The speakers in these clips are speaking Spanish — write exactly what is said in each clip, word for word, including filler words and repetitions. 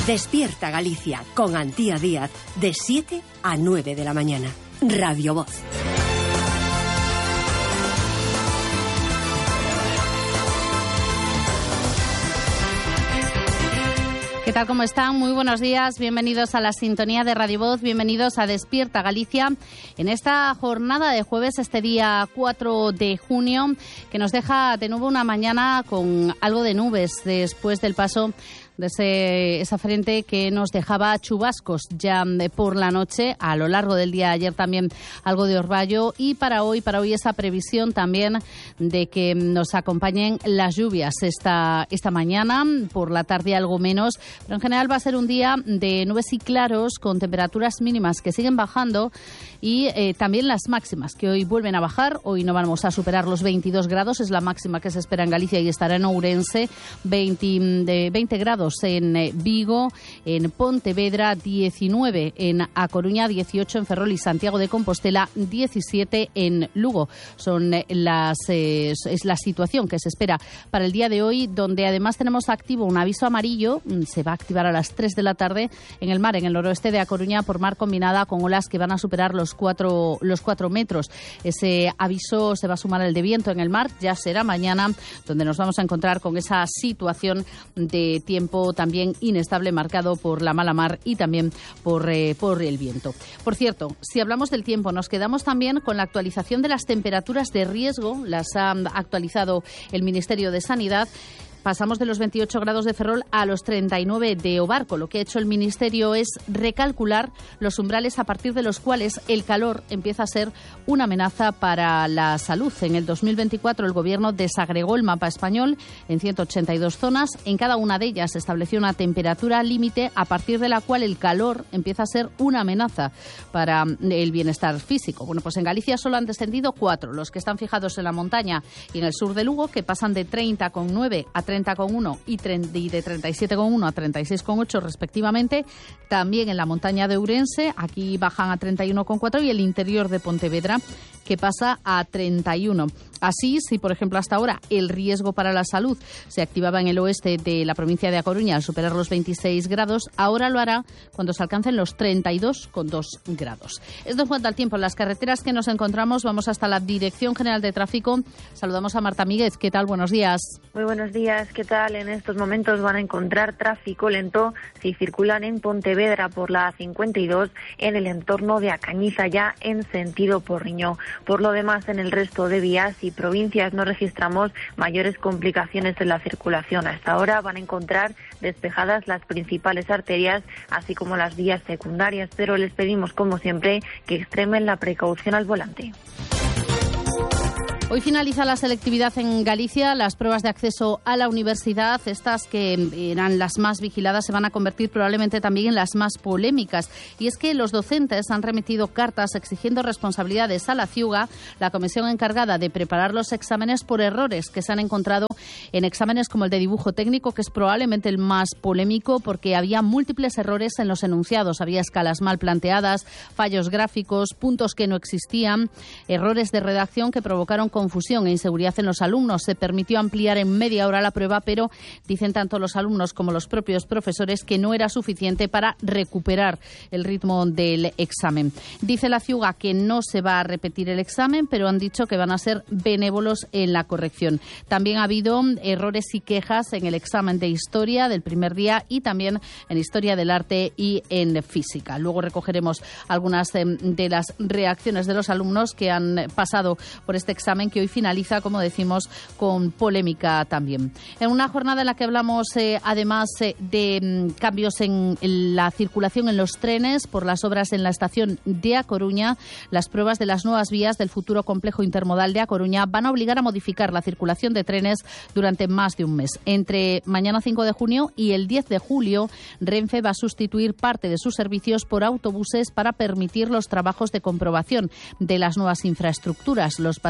Despierta Galicia con Antía Díaz de siete a nueve de la mañana. Radio Voz. ¿Qué tal? ¿Cómo están? Muy buenos días. Bienvenidos a la sintonía de Radio Voz. Bienvenidos a Despierta Galicia en esta jornada de jueves, este día cuatro de junio, que nos deja de nuevo una mañana con algo de nubes después del paso de ese, esa frente que nos dejaba chubascos ya por la noche. A lo largo del día ayer también algo de orvallo, y para hoy, para hoy esa previsión también de que nos acompañen las lluvias esta, esta mañana, por la tarde algo menos, pero en general va a ser un día de nubes y claros con temperaturas mínimas que siguen bajando, y eh, también las máximas que hoy vuelven a bajar. Hoy no vamos a superar los veintidós grados, es la máxima que se espera en Galicia y estará en Ourense, veinte, de veinte grados en Vigo, en Pontevedra, diecinueve en A Coruña, dieciocho en Ferrol y Santiago de Compostela, diecisiete en Lugo. Son las eh, es la situación que se espera para el día de hoy, donde además tenemos activo un aviso amarillo. Se va a activar a las tres de la tarde en el mar, en el noroeste de A Coruña, por mar combinada con olas que van a superar los cuatro, los cuatro metros. Ese aviso se va a sumar al de viento en el mar. Ya será mañana donde nos vamos a encontrar con esa situación de tiempo también inestable, marcado por la mala mar y también por, eh, por el viento. Por cierto, si hablamos del tiempo, nos quedamos también con la actualización de las temperaturas de riesgo. Las ha actualizado el Ministerio de Sanidad. Pasamos de los veintiocho grados de Ferrol a los treinta y nueve de Obarco. Lo que ha hecho el Ministerio es recalcular los umbrales a partir de los cuales el calor empieza a ser una amenaza para la salud. En el dos mil veinticuatro el Gobierno desagregó el mapa español en ciento ochenta y dos zonas. En cada una de ellas se estableció una temperatura límite a partir de la cual el calor empieza a ser una amenaza para el bienestar físico. Bueno, pues en Galicia solo han descendido cuatro, los que están fijados en la montaña y en el sur de Lugo, que pasan de treinta coma nueve a treinta coma uno y de treinta y siete coma uno a treinta y seis coma ocho respectivamente. También en la montaña de Ourense, aquí bajan a treinta y uno coma cuatro, y el interior de Pontevedra, que pasa a treinta y uno. Así, si por ejemplo hasta ahora el riesgo para la salud se activaba en el oeste de la provincia de A Coruña al superar los veintiséis grados, ahora lo hará cuando se alcancen los treinta y dos coma dos grados. Esto en cuanto al tiempo. En las carreteras que nos encontramos, vamos hasta la Dirección General de Tráfico. Saludamos a Marta Míguez. ¿Qué tal? Buenos días. Muy buenos días. ¿Qué tal? En estos momentos van a encontrar tráfico lento si circulan en Pontevedra por la A cincuenta y dos, en el entorno de A Cañiza, ya en sentido Porriño. Por lo demás, en el resto de vías y provincias no registramos mayores complicaciones en la circulación. Hasta ahora van a encontrar despejadas las principales arterias, así como las vías secundarias, pero les pedimos, como siempre, que extremen la precaución al volante. Hoy finaliza la selectividad en Galicia. Las pruebas de acceso a la universidad, estas que eran las más vigiladas, se van a convertir probablemente también en las más polémicas. Y es que los docentes han remitido cartas exigiendo responsabilidades a la Ciuga, la comisión encargada de preparar los exámenes, por errores que se han encontrado en exámenes como el de dibujo técnico, que es probablemente el más polémico porque había múltiples errores en los enunciados. Había escalas mal planteadas, fallos gráficos, puntos que no existían, errores de redacción que provocaron confusión e inseguridad en los alumnos. Se permitió ampliar en media hora la prueba, pero dicen tanto los alumnos como los propios profesores que no era suficiente para recuperar el ritmo del examen. Dice la Ciuga que no se va a repetir el examen, pero han dicho que van a ser benévolos en la corrección. También ha habido errores y quejas en el examen de historia del primer día y también en historia del arte y en física. Luego recogeremos algunas de las reacciones de los alumnos que han pasado por este examen, que hoy finaliza, como decimos, con polémica también. En una jornada en la que hablamos eh, además eh, de mm, cambios en la circulación en los trenes por las obras en la estación de A Coruña. Las pruebas de las nuevas vías del futuro complejo intermodal de A Coruña van a obligar a modificar la circulación de trenes durante más de un mes. Entre mañana cinco de junio y el diez de julio, Renfe va a sustituir parte de sus servicios por autobuses para permitir los trabajos de comprobación de las nuevas infraestructuras. Los pasajeros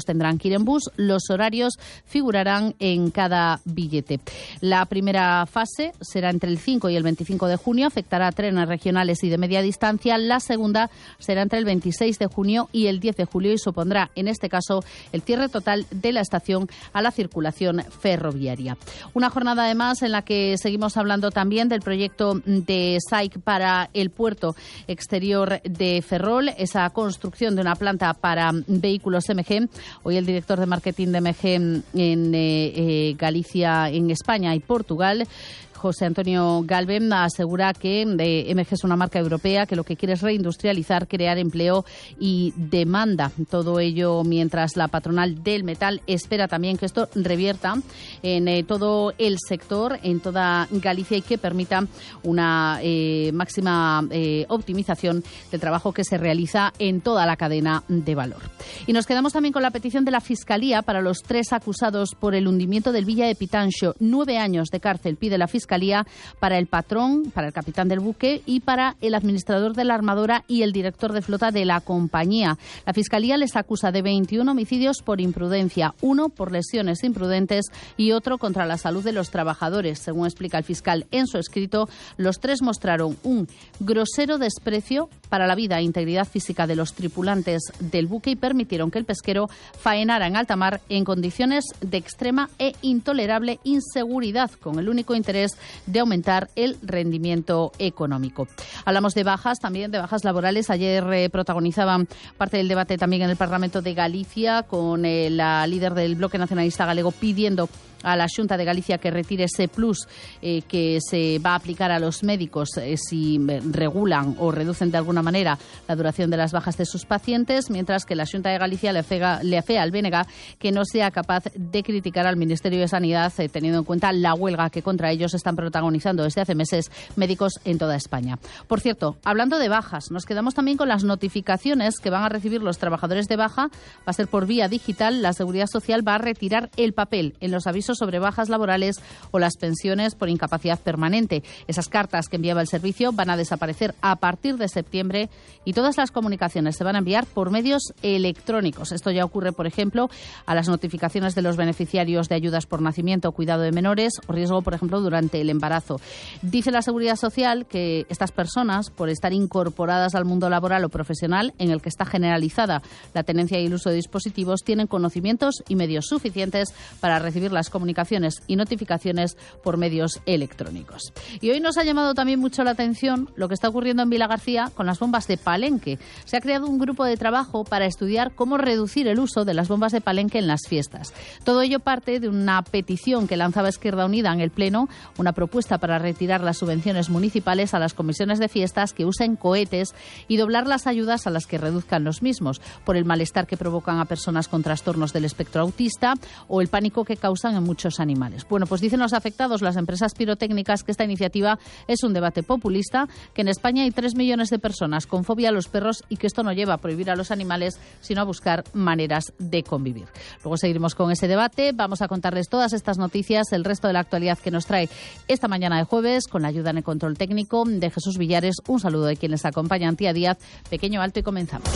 tendrán que ir en bus. Los horarios figurarán en cada billete. La primera fase será entre el cinco y el veinticinco de junio, afectará a trenes regionales y de media distancia. La segunda será entre el veintiséis de junio y el diez de julio y supondrá, en este caso, el cierre total de la estación a la circulación ferroviaria. Una jornada, además, en la que seguimos hablando también del proyecto de S A I C para el puerto exterior de Ferrol, esa construcción de una planta para vehículos M G. Hoy el director de marketing de M G en eh, eh, Galicia, en España y Portugal, José Antonio Galvem, asegura que eh, M G es una marca europea que lo que quiere es reindustrializar, crear empleo y demanda. Todo ello mientras la patronal del metal espera también que esto revierta en eh, todo el sector, en toda Galicia, y que permita una eh, máxima eh, optimización del trabajo que se realiza en toda la cadena de valor. Y nos quedamos también con la petición de la Fiscalía para los tres acusados por el hundimiento del Villa de Pitanxo. Nueve años de cárcel pide la Fiscalía para el patrón, para el capitán del buque y para el administrador de la armadora y el director de flota de la compañía. La Fiscalía les acusa de veintiún homicidios por imprudencia, uno por lesiones imprudentes y otro contra la salud de los trabajadores. Según explica el fiscal en su escrito, los tres mostraron un grosero desprecio para la vida e integridad física de los tripulantes del buque y permitieron que el pesquero faenara en alta mar en condiciones de extrema e intolerable inseguridad, con el único interés de aumentar el rendimiento económico. Hablamos de bajas, también de bajas laborales. Ayer eh, protagonizaban parte del debate también en el Parlamento de Galicia, con eh, la líder del Bloque Nacionalista Galego pidiendo a la Xunta de Galicia que retire ese plus eh, que se va a aplicar a los médicos eh, si regulan o reducen de alguna manera la duración de las bajas de sus pacientes, mientras que la Xunta de Galicia le afea, le afea al B N G que no sea capaz de criticar al Ministerio de Sanidad, eh, teniendo en cuenta la huelga que contra ellos están protagonizando desde hace meses médicos en toda España. Por cierto, hablando de bajas, nos quedamos también con las notificaciones que van a recibir los trabajadores de baja. Va a ser por vía digital. La Seguridad Social va a retirar el papel en los avisos sobre bajas laborales o las pensiones por incapacidad permanente. Esas cartas que enviaba el servicio van a desaparecer a partir de septiembre y todas las comunicaciones se van a enviar por medios electrónicos. Esto ya ocurre, por ejemplo, a las notificaciones de los beneficiarios de ayudas por nacimiento o cuidado de menores o riesgo, por ejemplo, durante el embarazo. Dice la Seguridad Social que estas personas, por estar incorporadas al mundo laboral o profesional en el que está generalizada la tenencia y el uso de dispositivos, tienen conocimientos y medios suficientes para recibir las comunicaciones y notificaciones por medios electrónicos. Y hoy nos ha llamado también mucho la atención lo que está ocurriendo en Vilagarcía con las bombas de Palenque. Se ha creado un grupo de trabajo para estudiar cómo reducir el uso de las bombas de Palenque en las fiestas. Todo ello parte de una petición que lanzaba Izquierda Unida en el Pleno, una propuesta para retirar las subvenciones municipales a las comisiones de fiestas que usen cohetes y doblar las ayudas a las que reduzcan los mismos, por el malestar que provocan a personas con trastornos del espectro autista o el pánico que causan en muchos animales. Bueno, pues dicen los afectados, las empresas pirotécnicas, que esta iniciativa es un debate populista, que en España hay tres millones de personas con fobia a los perros y que esto no lleva a prohibir a los animales, sino a buscar maneras de convivir. Luego seguiremos con ese debate. Vamos a contarles todas estas noticias, el resto de la actualidad que nos trae esta mañana de jueves, con la ayuda en el control técnico de Jesús Villares. Un saludo de quien les acompaña, Antía Díaz. Pequeño alto y comenzamos.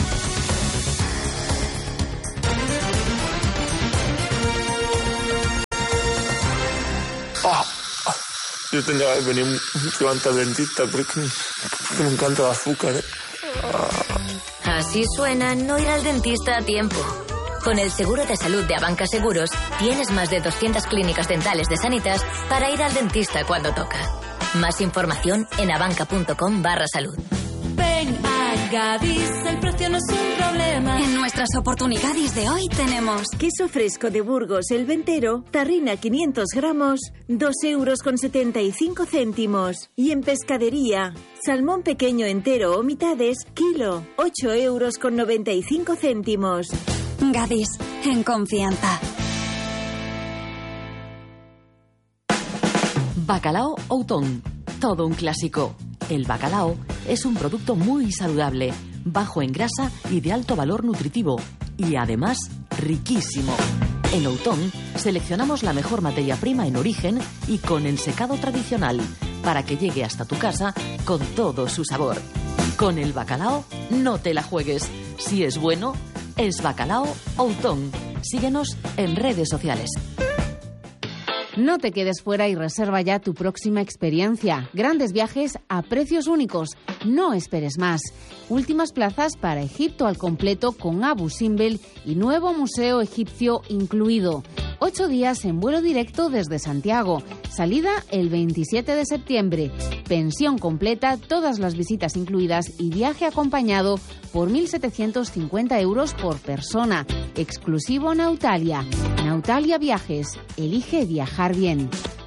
Oh, oh, yo tendría que venir mucho antes al dentista porque, porque me encanta el azúcar, ¿eh? Oh. Así suena no ir al dentista a tiempo. Con el seguro de salud de Abanca Seguros tienes más de doscientas clínicas dentales de Sanitas para ir al dentista cuando toca. Más información en abanca.com barra salud. Ven a Gadis, el precio no es un problema. En nuestras oportunidades de hoy tenemos queso fresco de Burgos, el Ventero, tarrina quinientos gramos, dos euros con setenta y cinco céntimos. Y en pescadería, salmón pequeño entero o mitades, kilo, ocho euros con noventa y cinco céntimos. Gadis, en confianza. Bacalao Outón, todo un clásico. El bacalao es un producto muy saludable, bajo en grasa y de alto valor nutritivo, y además riquísimo. En Outón seleccionamos la mejor materia prima en origen y con ensecado tradicional, para que llegue hasta tu casa con todo su sabor. Con el bacalao no te la juegues. Si es bueno, es Bacalao Outón. Síguenos en redes sociales. No te quedes fuera y reserva ya tu próxima experiencia. Grandes viajes a precios únicos. No esperes más. Últimas plazas para Egipto al completo con Abu Simbel y nuevo museo egipcio incluido. Ocho días en vuelo directo desde Santiago. Salida el veintisiete de septiembre. Pensión completa, todas las visitas incluidas y viaje acompañado por mil setecientos cincuenta euros por persona. Exclusivo Nautalia. Nautalia Viajes. Elige viajar bien.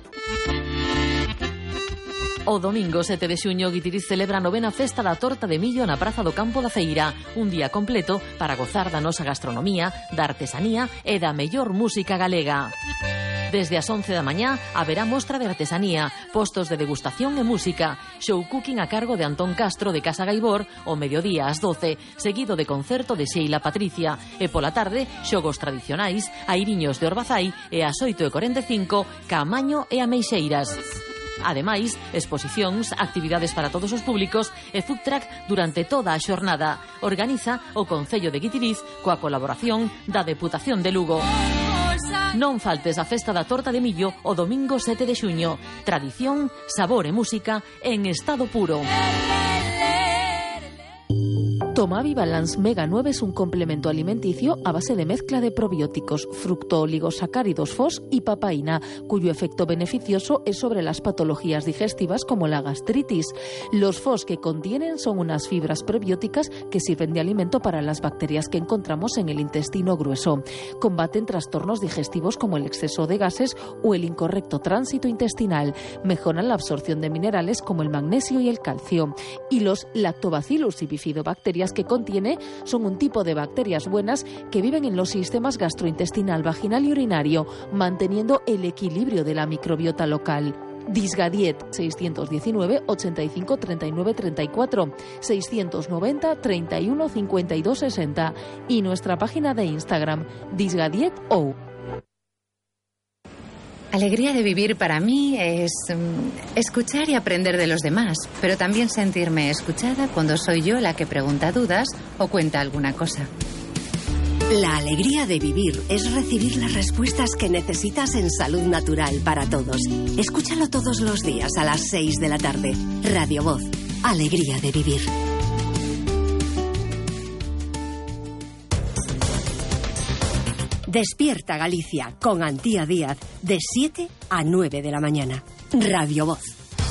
O domingo sete de xuño, Guitiriz celebra a novena festa da torta de millo na Praza do Campo da Feira. Un día completo para gozar da nosa gastronomía, da artesanía e da mellor música galega. Desde as once da mañá haberá mostra de artesanía, postos de degustación e música, show cooking a cargo de Antón Castro de Casa Gaibor o mediodía ás doce, seguido de concerto de Sheila Patricia, e pola tarde xogos tradicionais, airiños de Orbazai e ás oito e corenta e cinco Caamaño e Ameixeiras. Ademais, exposicións, actividades para todos os públicos e food truck durante toda a xornada. Organiza o Concello de Guitiriz coa colaboración da Deputación de Lugo. Non faltes a festa da torta de millo o domingo sete de xuño. Tradición, sabor e música en estado puro. Tomavi Balance Mega nueve es un complemento alimenticio a base de mezcla de probióticos, fructooligosacáridos F O S y papaína, cuyo efecto beneficioso es sobre las patologías digestivas como la gastritis. Los F O S que contienen son unas fibras prebióticas que sirven de alimento para las bacterias que encontramos en el intestino grueso. Combaten trastornos digestivos como el exceso de gases o el incorrecto tránsito intestinal. Mejoran la absorción de minerales como el magnesio y el calcio. Y los Lactobacillus y bifidobacterias que contiene son un tipo de bacterias buenas que viven en los sistemas gastrointestinal, vaginal y urinario, manteniendo el equilibrio de la microbiota local. Disgadiet seiscientos diecinueve, ochenta y cinco, treinta y nueve, treinta y cuatro, seiscientos noventa, treinta y uno, cincuenta y dos, sesenta y nuestra página de Instagram disgadieto. Alegría de vivir para mí es um, escuchar y aprender de los demás, pero también sentirme escuchada cuando soy yo la que pregunta dudas o cuenta alguna cosa. La alegría de vivir es recibir las respuestas que necesitas en Salud Natural para Todos. Escúchalo todos los días a las seis de la tarde. Radio Voz. Alegría de vivir. Despierta Galicia con Antía Díaz de siete a nueve de la mañana. Radio Voz.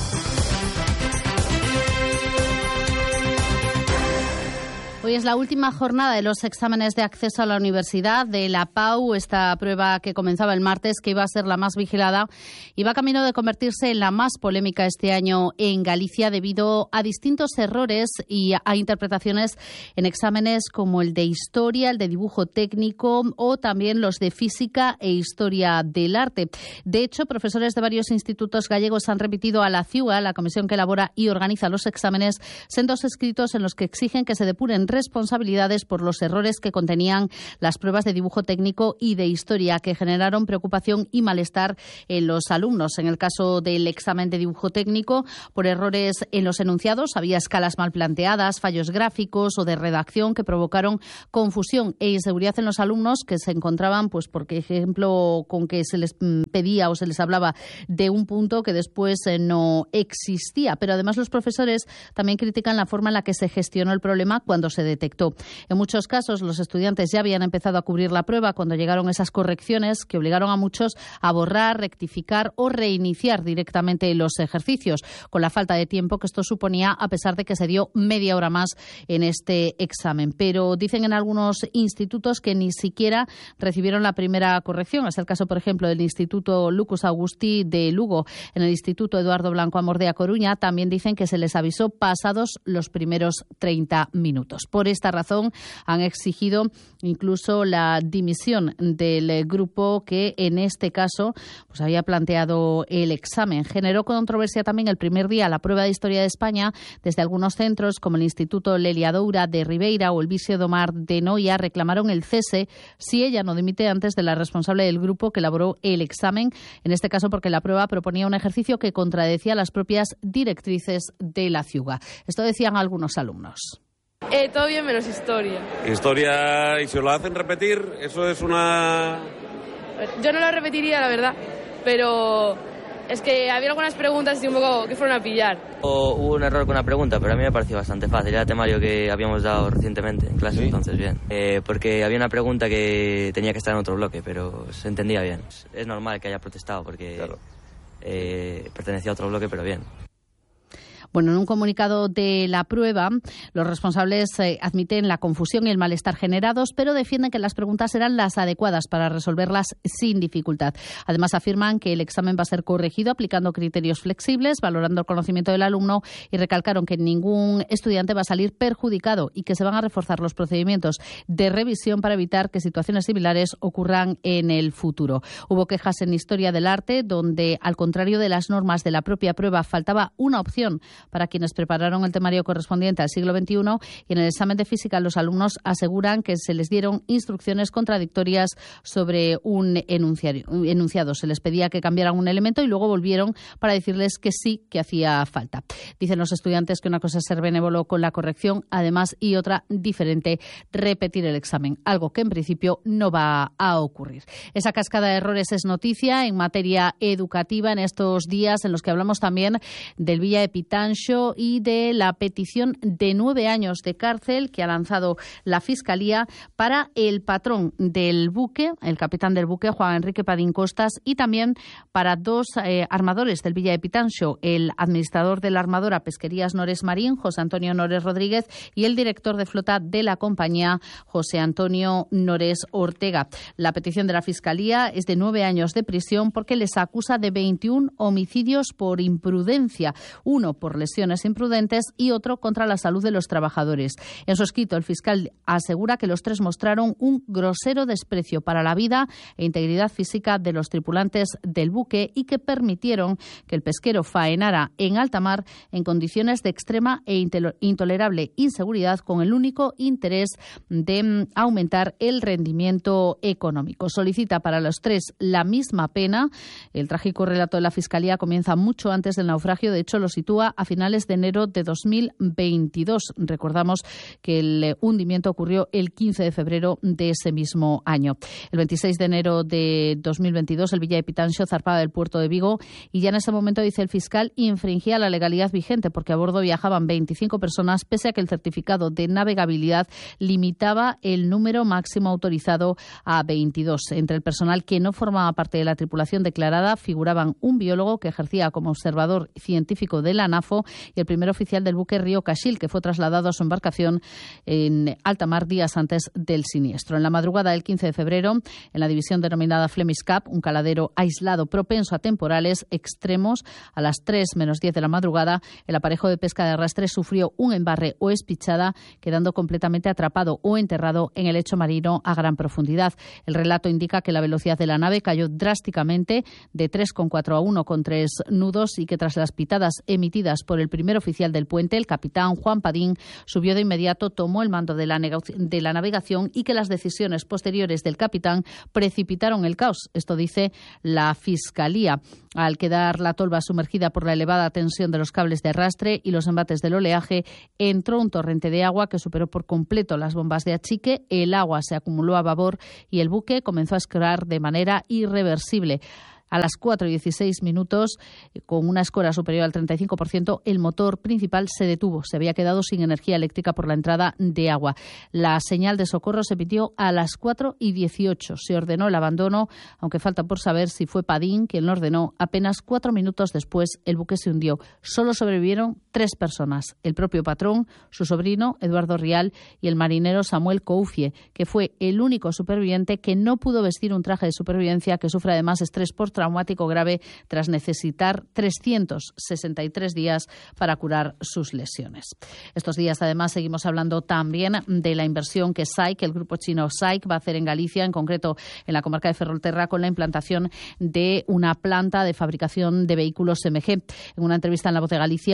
Hoy es la última jornada de los exámenes de acceso a la universidad de la P A U. Esta prueba que comenzaba el martes, que iba a ser la más vigilada, y va camino de convertirse en la más polémica este año en Galicia debido a distintos errores y a interpretaciones en exámenes como el de historia, el de dibujo técnico o también los de física e historia del arte. De hecho, profesores de varios institutos gallegos han remitido a la CIUA, la comisión que elabora y organiza los exámenes, sendos escritos en los que exigen que se depuren responsabilidades por los errores que contenían las pruebas de dibujo técnico y de historia, que generaron preocupación y malestar en los alumnos. En el caso del examen de dibujo técnico, por errores en los enunciados, había escalas mal planteadas, fallos gráficos o de redacción que provocaron confusión e inseguridad en los alumnos, que se encontraban, pues, por ejemplo, con que se les pedía o se les hablaba de un punto que después no existía. Pero además los profesores también critican la forma en la que se gestionó el problema cuando se detectó. En muchos casos, los estudiantes ya habían empezado a cubrir la prueba cuando llegaron esas correcciones que obligaron a muchos a borrar, rectificar o reiniciar directamente los ejercicios, con la falta de tiempo que esto suponía, a pesar de que se dio media hora más en este examen. Pero dicen en algunos institutos que ni siquiera recibieron la primera corrección. Es el caso, por ejemplo, del Instituto Lucas Agustí de Lugo. En el Instituto Eduardo Blanco Amor de A Coruña también dicen que se les avisó pasados los primeros treinta minutos. Por esta razón han exigido incluso la dimisión del grupo que en este caso pues había planteado el examen. Generó controversia también el primer día la prueba de Historia de España. Desde algunos centros como el Instituto Lelia Doura de Ribeira o el Vicio do Mar de Noia reclamaron el cese si ella no dimite antes de la responsable del grupo que elaboró el examen, en este caso porque la prueba proponía un ejercicio que contradecía las propias directrices de la CIUGA. Esto decían algunos alumnos. Eh, todo bien menos historia. Historia, y si os la hacen repetir, eso es una... Yo no la repetiría, la verdad, pero es que había algunas preguntas y un poco que fueron a pillar. O, hubo un error con una pregunta, pero a mí me pareció bastante fácil. Era temario que habíamos dado recientemente en clase, ¿sí? Entonces bien. Eh, porque había una pregunta que tenía que estar en otro bloque, pero se entendía bien. Es normal que haya protestado porque claro. eh, pertenecía a otro bloque, pero bien. Bueno, en un comunicado de la prueba, los responsables eh, admiten la confusión y el malestar generados, pero defienden que las preguntas eran las adecuadas para resolverlas sin dificultad. Además, afirman que el examen va a ser corregido aplicando criterios flexibles, valorando el conocimiento del alumno, y recalcaron que ningún estudiante va a salir perjudicado y que se van a reforzar los procedimientos de revisión para evitar que situaciones similares ocurran en el futuro. Hubo quejas en Historia del Arte, donde, al contrario de las normas de la propia prueba, faltaba una opción para quienes prepararon el temario correspondiente al siglo veintiuno, y en el examen de física los alumnos aseguran que se les dieron instrucciones contradictorias sobre un enunciado. Se les pedía que cambiaran un elemento y luego volvieron para decirles que sí, que hacía falta. Dicen los estudiantes que una cosa es ser benévolo con la corrección, además, y otra diferente, repetir el examen, algo que en principio no va a ocurrir. Esa cascada de errores es noticia en materia educativa en estos días en los que hablamos también del Villa Epitancho y de la petición de nueve años de cárcel que ha lanzado la Fiscalía para el patrón del buque, el capitán del buque, Juan Enrique Padín Costas, y también para dos eh, armadores del Villa Epitancho, el administrador de la armadora Pesquerías Nores Marín, José Antonio Nores Rodríguez, y el director de flota de la compañía, José Antonio Nores Ortega. La petición de la Fiscalía es de nueve años de prisión porque les acusa de veintiún homicidios por imprudencia, uno por lesiones imprudentes y otro contra la salud de los trabajadores. En su escrito, el fiscal asegura que los tres mostraron un grosero desprecio para la vida e integridad física de los tripulantes del buque y que permitieron que el pesquero faenara en alta mar en condiciones de extrema e intolerable inseguridad con el único interés de aumentar el rendimiento económico. Solicita para los tres la misma pena. El trágico relato de la Fiscalía comienza mucho antes del naufragio. De hecho, lo sitúa a finales de enero de dos mil veintidós. Recordamos que el hundimiento ocurrió el quince de febrero de ese mismo año. El veintiséis de enero de dos mil veintidós, el Villa Epitancho zarpaba del puerto de Vigo y ya en ese momento, dice el fiscal, infringía la legalidad vigente porque a bordo viajaban veinticinco personas, pese a que el certificado de navegabilidad limitaba el número máximo autorizado a veintidós. Entre el personal que no formaba parte de la tripulación declarada figuraban un biólogo que ejercía como observador científico de la NAFO y el primer oficial del buque Río Caxil, que fue trasladado a su embarcación en alta mar días antes del siniestro. En la madrugada del quince de febrero, en la división denominada Flemish Cap, un caladero aislado propenso a temporales extremos, a las tres menos diez de la madrugada, el aparejo de pesca de arrastre sufrió un embarre o espichada, quedando completamente atrapado o enterrado en el lecho marino a gran profundidad. El relato indica que la velocidad de la nave cayó drásticamente de tres coma cuatro a uno con tres nudos y que tras las pitadas emitidas por el primer oficial del puente, el capitán Juan Padín, subió de inmediato, tomó el mando de la, de la navegación y que las decisiones posteriores del capitán precipitaron el caos. Esto dice la Fiscalía. Al quedar la tolva sumergida por la elevada tensión de los cables de arrastre y los embates del oleaje, entró un torrente de agua que superó por completo las bombas de achique, el agua se acumuló a babor y el buque comenzó a escorar de manera irreversible. A las cuatro y dieciséis minutos, con una escora superior al treinta y cinco por ciento, el motor principal se detuvo. Se había quedado sin energía eléctrica por la entrada de agua. La señal de socorro se emitió a las cuatro y dieciocho. Se ordenó el abandono, aunque falta por saber si fue Padín quien lo ordenó. Apenas cuatro minutos después, el buque se hundió. Solo sobrevivieron tres personas: el propio patrón, su sobrino, Eduardo Rial, y el marinero Samuel Coufie, que fue el único superviviente que no pudo vestir un traje de supervivencia, que sufre además estrés por traumático grave tras necesitar trescientos sesenta y tres días para curar sus lesiones. Estos días, además, seguimos hablando también de la inversión que S A I C, el grupo chino S A I C, va a hacer en Galicia, en concreto en la comarca de Ferrolterra, con la implantación de una planta de fabricación de vehículos M G. En una entrevista en La Voz de Galicia, hoy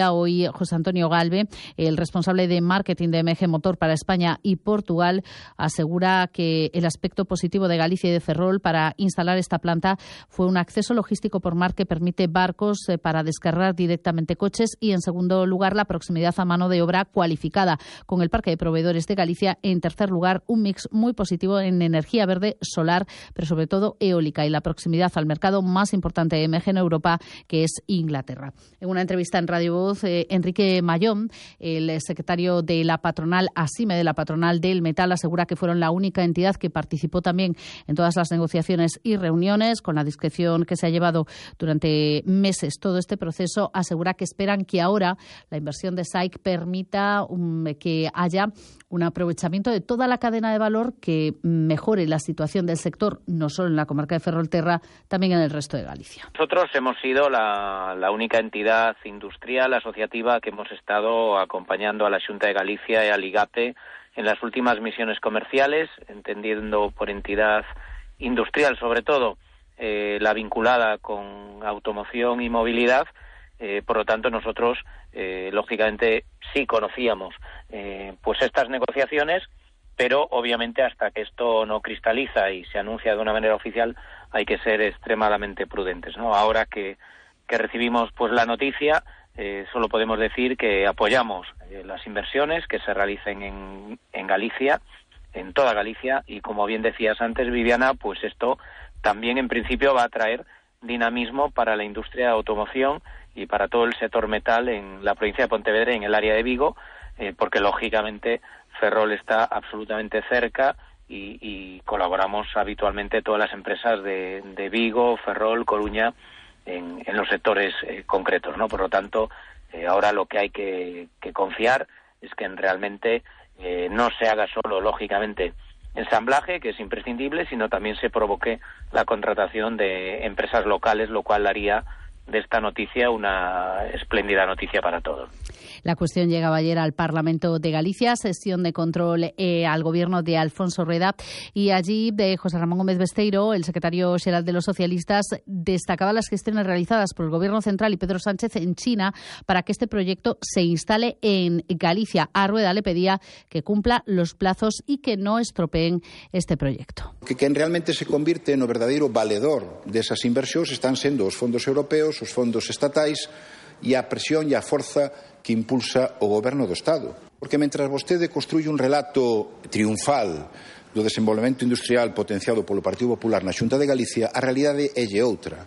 José Antonio Galve, el responsable de marketing de M G Motor para España y Portugal, asegura que el aspecto positivo de Galicia y de Ferrol para instalar esta planta fue un acceso logístico por mar que permite barcos eh, para descargar directamente coches y, en segundo lugar, la proximidad a mano de obra cualificada con el parque de proveedores de Galicia. En tercer lugar, un mix muy positivo en energía verde, solar, pero sobre todo eólica, y la proximidad al mercado más importante de M G en Europa, que es Inglaterra. En una entrevista en Radio Voz, eh, Enrique Mayón, el secretario de la patronal ASIME, de la patronal del metal, asegura que fueron la única entidad que participó también en todas las negociaciones y reuniones. Con la discreción que se ha llevado durante meses todo este proceso, asegura que esperan que ahora la inversión de S A I C permita um, que haya un aprovechamiento de toda la cadena de valor que mejore la situación del sector, no solo en la comarca de Ferrolterra, también en el resto de Galicia. Nosotros hemos sido la, la única entidad industrial asociativa que hemos estado acompañando a la Xunta de Galicia y al IGAPE en las últimas misiones comerciales, entendiendo por entidad industrial sobre todo eh, la vinculada con automoción y movilidad. Eh, por lo tanto, nosotros, eh, lógicamente, sí conocíamos eh, pues estas negociaciones, pero obviamente hasta que esto no cristaliza y se anuncia de una manera oficial hay que ser extremadamente prudentes, ¿no? Ahora que, que recibimos pues la noticia, eh, solo podemos decir que apoyamos eh, las inversiones que se realicen en, en Galicia, en toda Galicia, y como bien decías antes, Viviana, pues esto también en principio va a traer dinamismo para la industria de automoción y para todo el sector metal en la provincia de Pontevedra y en el área de Vigo, eh, porque lógicamente Ferrol está absolutamente cerca y, y colaboramos habitualmente todas las empresas de, de Vigo, Ferrol, Coruña, en, en los sectores eh, concretos, ¿no? Por lo tanto, eh, ahora lo que hay que, que confiar es que realmente eh, no se haga solo, lógicamente, ensamblaje, que es imprescindible, sino también se provoque la contratación de empresas locales, lo cual haría de esta noticia una espléndida noticia para todos. La cuestión llegaba ayer al Parlamento de Galicia, sesión de control eh, al gobierno de Alfonso Rueda, y allí de José Ramón Gómez Besteiro, el secretario xeral de los socialistas, destacaba las gestiones realizadas por el gobierno central y Pedro Sánchez en China para que este proyecto se instale en Galicia. A Rueda le pedía que cumpla los plazos y que no estropeen este proyecto. Que quen realmente se convirte no verdadeiro valedor desas inversións están sendo os fondos europeos, os fondos estatais e a presión e a forza que impulsa o goberno do Estado. Porque mentras vostede construye un relato triunfal do desenvolvemento industrial potenciado polo Partido Popular na Xunta de Galicia, a realidade é lle outra.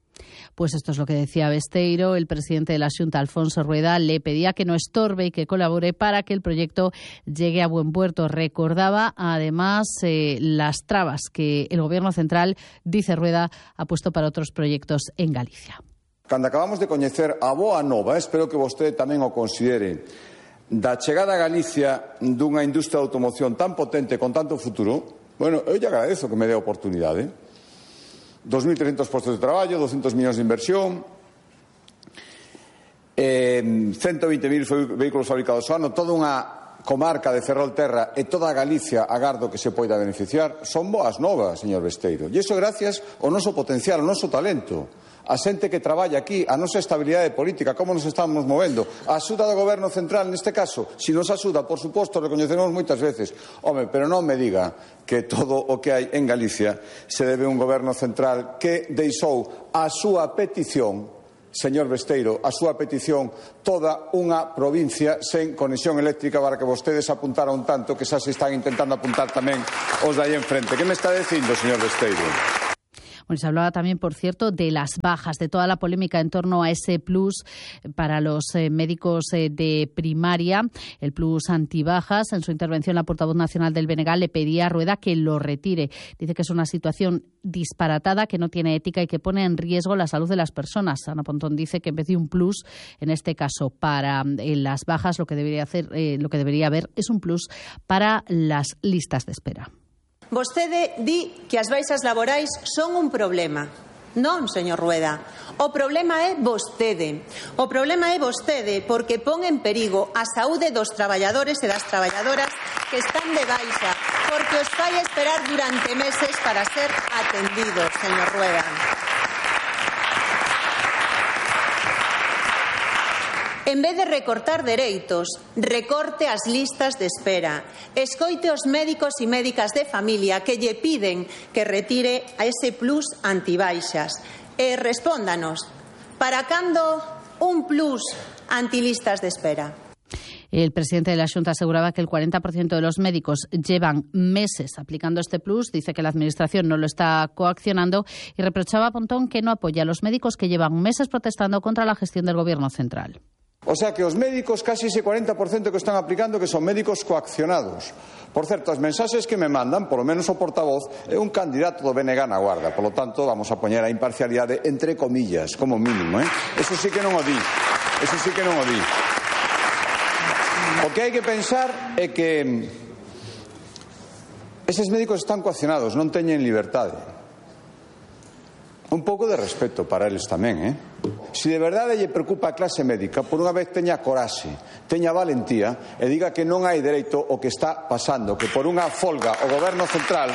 Pues esto es lo que decía Besteiro. El presidente de la Xunta, Alfonso Rueda, le pedía que no estorbe y que colabore para que el proyecto llegue a buen puerto. Recordaba, además, eh, las trabas que el Gobierno central, dice Rueda, ha puesto para otros proyectos en Galicia. Cando acabamos de coñecer a boa nova, espero que vostede tamén o considere, da chegada a Galicia dunha industria de automoción tan potente con tanto futuro, bueno, eu lle agradezo que me dé a oportunidade. dos mil trescentos postos de traballo, doscientos millóns de inversión, eh, ciento veinte mil vehículos fabricados ao ano, toda unha comarca de Ferrolterra e toda a Galicia agardo que se poida beneficiar. Son boas novas, señor Besteiro. E iso gracias ao noso potencial, ao noso talento, a xente que traballa aquí, a nosa estabilidade política, como nos estamos movendo, a axuda do Goberno Central, neste caso, si nos axuda, por suposto, recoñeceremos moitas veces. Home, pero non me diga que todo o que hai en Galicia se debe a un Goberno Central que deixou a súa petición, señor Besteiro, a súa petición, toda unha provincia sen conexión eléctrica para que vostedes apuntaron tanto que xa se están intentando apuntar tamén os de aí enfrente. Que me está dicindo, señor Besteiro? Bueno, se hablaba también, por cierto, de las bajas, de toda la polémica en torno a ese plus para los eh, médicos eh, de primaria, el plus antibajas. En su intervención, la portavoz nacional del B N G le pedía a Rueda que lo retire. Dice que es una situación disparatada, que no tiene ética y que pone en riesgo la salud de las personas. Ana Pontón dice que en vez de un plus, en este caso para eh, las bajas, lo que debería hacer, eh, lo que debería haber es un plus para las listas de espera. Vostede di que as baixas laborais son un problema. Non, señor Rueda. O problema é vostede. O problema é vostede porque pon en perigo a saúde dos traballadores e das traballadoras que están de baixa, porque os fai esperar durante meses para ser atendidos, señor Rueda. En vez de recortar dereitos, recorte as listas de espera. Escoite os médicos e médicas de familia que lle piden que retire a ese plus antibaixas. E respóndanos, para cando un plus antilistas de espera? El presidente de la Xunta aseguraba que el cuarenta por ciento de los médicos llevan meses aplicando este plus. Dice que la Administración no lo está coaccionando y reprochaba a Pontón que no apoya a los médicos que llevan meses protestando contra la gestión del Gobierno central. O sea que os médicos, casi ese cuarenta por ciento que están aplicando, que son médicos coaccionados. Por certo, as mensaxes que me mandan, polo menos o portavoz, é un candidato do B N G na Guarda. Por lo tanto, vamos a poñer a imparcialidade entre comillas, como mínimo, eh? Eso sí que non o di. Eso sí que non o di. O que hai que pensar é que eses médicos están coaccionados, non teñen liberdade. Un pouco de respeto para eles tamén, eh? Se de verdade lle preocupa a clase médica, por unha vez teña coraxe, teña valentía e diga que non hai dereito o que está pasando, que por unha folga o Goberno central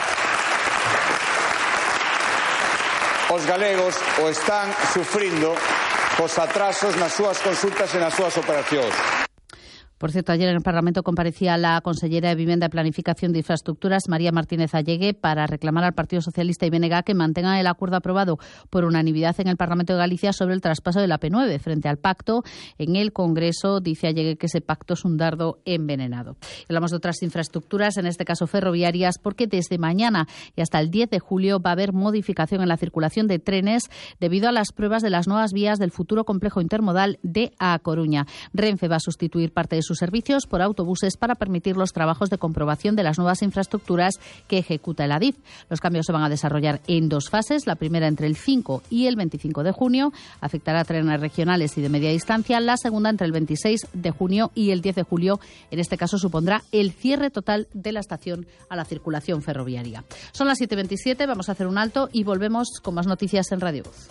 os galegos o están sufrindo cos atrasos nas súas consultas e nas súas operacións. Por cierto, ayer en el Parlamento comparecía la consellera de Vivienda, Planificación de Infraestructuras, María Martínez Allegue, para reclamar al Partido Socialista y B N G que mantengan el acuerdo aprobado por unanimidad en el Parlamento de Galicia sobre el traspaso de la P nueve frente al pacto. En el Congreso dice Allegue que ese pacto es un dardo envenenado. Hablamos de otras infraestructuras, en este caso ferroviarias, porque desde mañana y hasta el diez de julio va a haber modificación en la circulación de trenes debido a las pruebas de las nuevas vías del futuro complejo intermodal de A Coruña. Renfe va a sustituir parte de sus servicios por autobuses para permitir los trabajos de comprobación de las nuevas infraestructuras que ejecuta el Adif. Los cambios se van a desarrollar en dos fases, la primera entre el cinco y el veinticinco de junio, afectará a trenes regionales y de media distancia, la segunda entre el veintiséis de junio y el diez de julio, en este caso supondrá el cierre total de la estación a la circulación ferroviaria. Son las siete y veintisiete, vamos a hacer un alto y volvemos con más noticias en Radio Voz.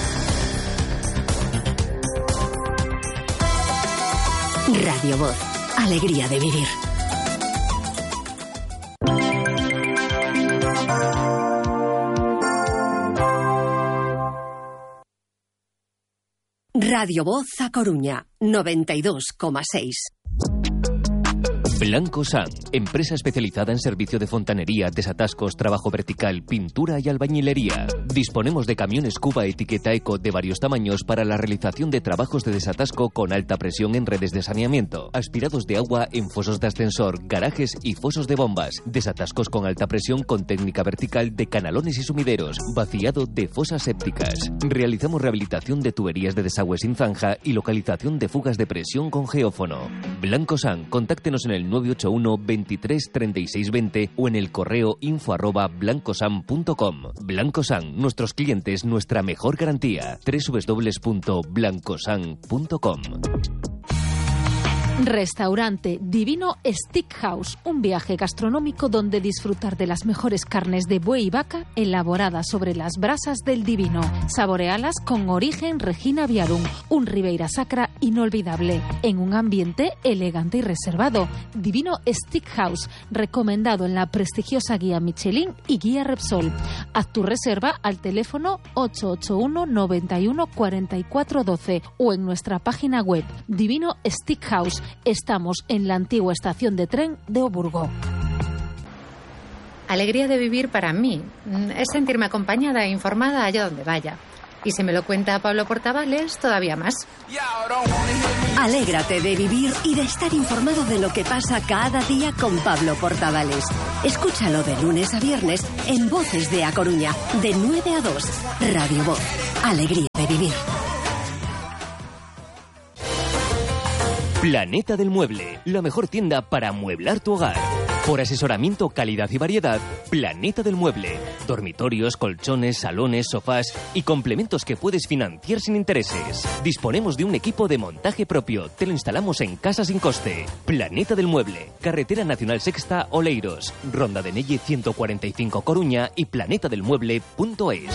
Radio Voz, alegría de vivir. Radio Voz a Coruña, noventa y dos coma seis. Blanco San, empresa especializada en servicio de fontanería, desatascos, trabajo vertical, pintura y albañilería. Disponemos de camiones Cuba etiqueta Eco de varios tamaños para la realización de trabajos de desatasco con alta presión en redes de saneamiento, aspirados de agua en fosos de ascensor, garajes y fosos de bombas, desatascos con alta presión con técnica vertical de canalones y sumideros, vaciado de fosas sépticas. Realizamos rehabilitación de tuberías de desagüe sin zanja y localización de fugas de presión con geófono. Blanco San, contáctenos en el nueve ocho uno, veintitrés, treinta y seis veinte o en el correo info arroba blancosan punto com. Blanco San, nuestros clientes, nuestra mejor garantía. doble u doble u doble u punto blancosan punto com. Restaurante Divino Steakhouse, un viaje gastronómico donde disfrutar de las mejores carnes de buey y vaca elaboradas sobre las brasas del Divino. Saborealas con origen Regina Viarum, un Ribeira Sacra inolvidable, en un ambiente elegante y reservado. Divino Steakhouse, recomendado en la prestigiosa guía Michelin y guía Repsol. Haz tu reserva al teléfono ocho ocho uno, noventa y uno, cuarenta y cuatro doce o en nuestra página web Divino Steakhouse. Estamos en la antigua estación de tren de Oburgo. Alegría de vivir para mí es sentirme acompañada e informada allá donde vaya. Y si me lo cuenta Pablo Portavales, todavía más. Alégrate de vivir y de estar informado de lo que pasa cada día con Pablo Portavales. Escúchalo de lunes a viernes en Voces de A Coruña, de nueve a dos. Radio Voz, alegría de vivir. Planeta del Mueble, la mejor tienda para amueblar tu hogar. Por asesoramiento, calidad y variedad, Planeta del Mueble. Dormitorios, colchones, salones, sofás y complementos que puedes financiar sin intereses. Disponemos de un equipo de montaje propio. Te lo instalamos en casa sin coste. Planeta del Mueble. Carretera Nacional Sexta, Oleiros. Ronda de Nelle ciento cuarenta y cinco Coruña y planeta del mueble punto es.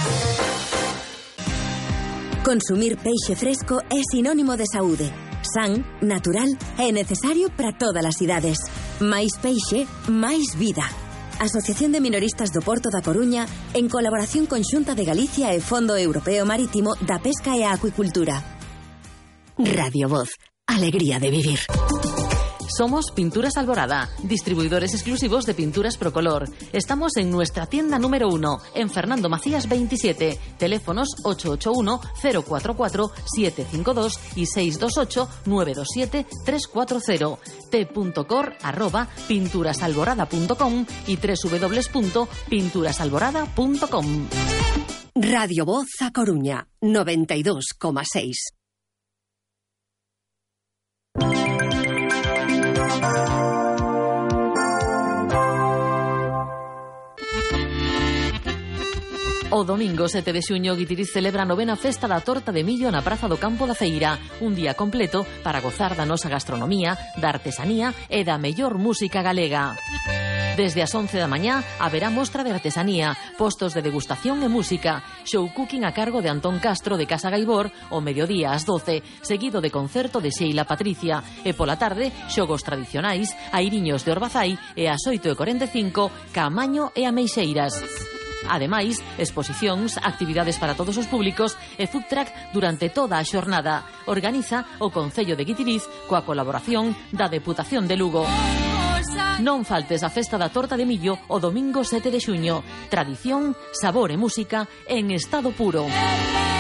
Consumir peixe fresco é sinónimo de saúde. San, natural e necesario para todas as idades. Máis peixe, máis vida. Asociación de Minoristas do Porto da Coruña, en colaboración con Xunta de Galicia e Fondo Europeo Marítimo da Pesca e a Acuicultura. Radio Voz, alegría de vivir. Somos Pinturas Alborada, distribuidores exclusivos de pinturas Procolor. Estamos en nuestra tienda número uno, en Fernando Macías veintisiete. Teléfonos ocho ocho uno, cero cuatro cuatro, siete cinco dos y seis dos ocho, nueve dos siete, tres cuatro cero. t.cor arroba pinturasalborada punto com y w w w punto pinturasalborada punto com. Radio Voz a Coruña, noventa y dos coma seis. O domingo sete de xuño, Guitiriz celebra a novena festa da torta de millo na Praza do Campo da Feira. Un día completo para gozar da nosa gastronomía, da artesanía e da mellor música galega. Desde as once da mañá haberá mostra de artesanía, postos de degustación e música, show cooking a cargo de Antón Castro de Casa Gaibor ao mediodía ás doce, seguido de concerto de Sheila Patricia, e pola tarde xogos tradicionais, airiños de Orbazai e ás oito e corenta e cinco Caamaño e Ameixeiras. Ademais, exposicións, actividades para todos os públicos e food truck durante toda a xornada. Organiza o Concello de Guitiriz coa colaboración da Deputación de Lugo. Non faltes a festa da torta de millo o domingo sete de xuño. Tradición, sabor e música en estado puro.